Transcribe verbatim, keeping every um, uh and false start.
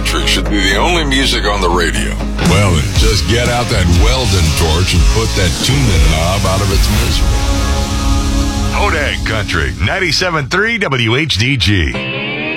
country should be the only music on the radio. Well, then, just get out that Weldon torch and put that tuning knob out of its misery. Hodag Country, ninety-seven point three W H D G.